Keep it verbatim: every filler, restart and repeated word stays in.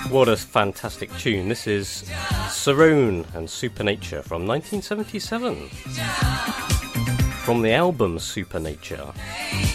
What a fantastic tune. This is Saroon and Supernature from nineteen seventy-seven. From the album Supernature.